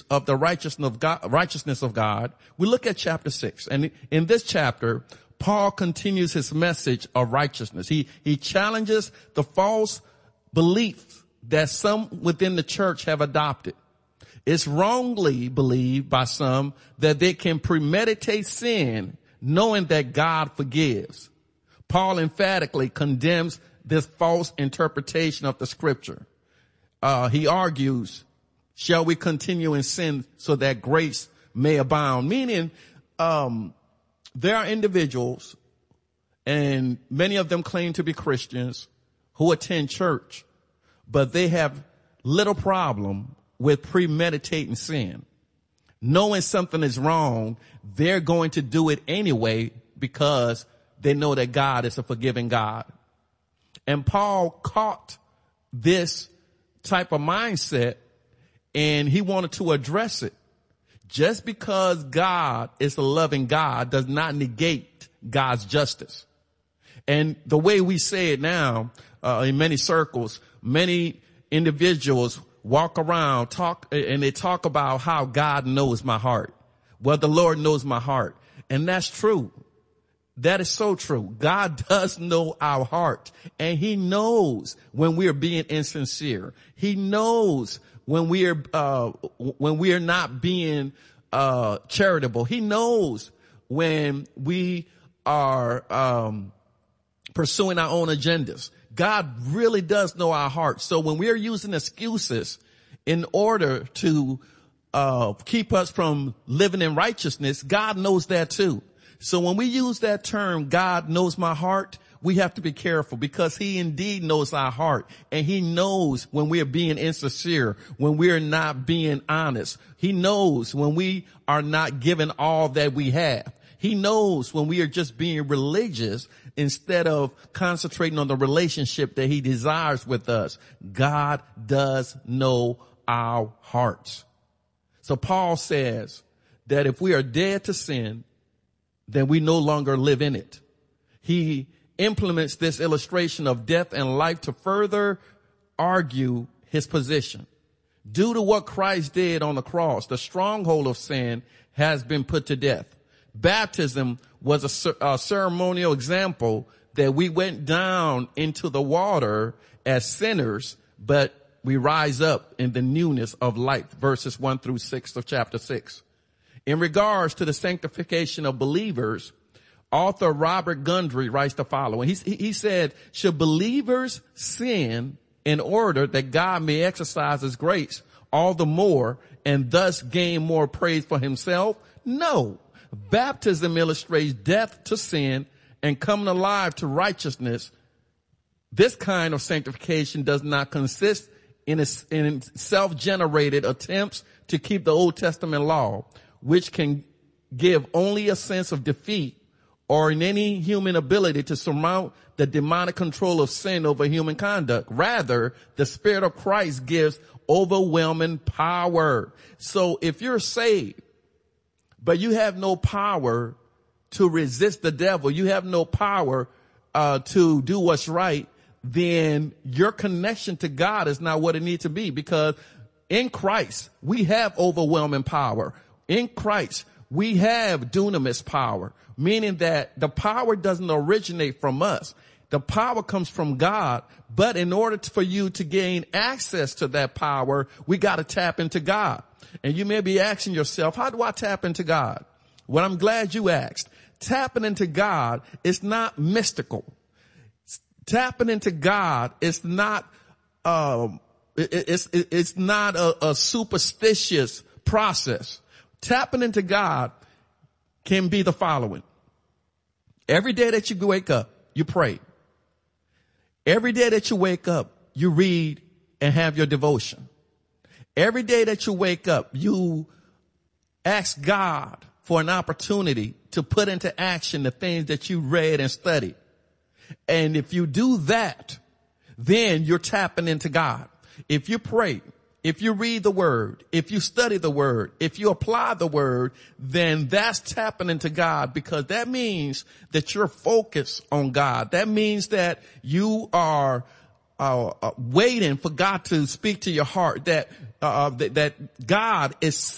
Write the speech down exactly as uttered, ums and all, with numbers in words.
of the righteousness of God, righteousness of God, we look at chapter six. And in this chapter, Paul continues his message of righteousness. He, he challenges the false beliefs that some within the church have adopted. It's wrongly believed by some that they can premeditate sin knowing that God forgives. Paul emphatically condemns this false interpretation of the scripture. Uh, he argues, shall we continue in sin so that grace may abound? Meaning, um, there are individuals, and many of them claim to be Christians, who attend church, but they have little problem with premeditating sin. Knowing something is wrong, they're going to do it anyway because they know that God is a forgiving God. And Paul caught this type of mindset, and he wanted to address it. Just because God is a loving God does not negate God's justice. And the way we say it now, uh, in many circles, many individuals walk around, talk, and they talk about how God knows my heart. Well, the Lord knows my heart. And that's true. That is so true. God does know our heart, and he knows when we are being insincere. He knows when we are, uh, when we are not being, uh, charitable. He knows when we are, um, pursuing our own agendas. God really does know our heart. So when we are using excuses in order to, uh, keep us from living in righteousness, God knows that too. So when we use that term, God knows my heart, we have to be careful because he indeed knows our heart, and he knows when we are being insincere, when we are not being honest. He knows when we are not giving all that we have. He knows when we are just being religious instead of concentrating on the relationship that he desires with us. God does know our hearts. So Paul says that if we are dead to sin, then we no longer live in it. He implements this illustration of death and life to further argue his position. Due to what Christ did on the cross, the stronghold of sin has been put to death. Baptism was a, a ceremonial example that we went down into the water as sinners, but we rise up in the newness of life, verses one through six of chapter six. In regards to the sanctification of believers, author Robert Gundry writes the following. He, he said, should believers sin in order that God may exercise his grace all the more and thus gain more praise for himself? No. Baptism illustrates death to sin and coming alive to righteousness. This kind of sanctification does not consist in, a, in self-generated attempts to keep the Old Testament law, which can give only a sense of defeat, or in any human ability to surmount the demonic control of sin over human conduct. Rather, the Spirit of Christ gives overwhelming power. So if you're saved, but you have no power to resist the devil, you have no power uh to do what's right, then your connection to God is not what it needs to be, because in Christ, we have overwhelming power. In Christ, we have dunamis power, meaning that the power doesn't originate from us. The power comes from God, but in order for you to gain access to that power, we got to tap into God. And you may be asking yourself, how do I tap into God? Well, I'm glad you asked. Tapping into God is not mystical. Tapping into God is not, um, it, it's, it, it's not a, a superstitious process. Tapping into God can be the following. Every day that you wake up, you pray. Every day that you wake up, you read and have your devotion. Every day that you wake up, you ask God for an opportunity to put into action the things that you read and studied. And if you do that, then you're tapping into God. If you pray, if you read the word, if you study the word, if you apply the word, then that's tapping into God, because that means that you're focused on God. That means that you are uh, uh, waiting for God to speak to your heart, that uh, that, that God is